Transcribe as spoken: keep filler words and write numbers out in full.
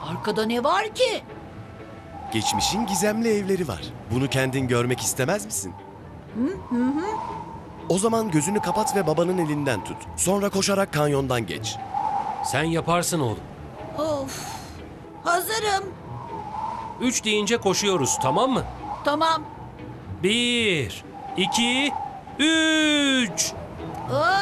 Arkada ne var ki? Geçmişin gizemli evleri var. Bunu kendin görmek istemez misin? Hı hı. O zaman gözünü kapat ve babanın elinden tut. Sonra koşarak kanyondan geç. Sen yaparsın oğlum. Of. Hazırım. Üç deyince koşuyoruz, tamam mı? Tamam. Bir, iki, üç. Aa!